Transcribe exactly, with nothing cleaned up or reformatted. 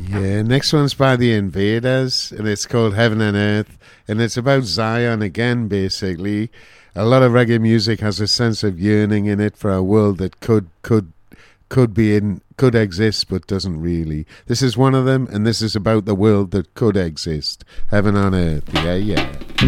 Yeah, next one's by the Invaders, and it's called Heaven and Earth, and it's about Zion again, basically. A lot of reggae music has a sense of yearning in it for a world that could could could be in could exist but doesn't really. This is one of them, and this is about the world that could exist. Heaven on Earth, yeah, yeah.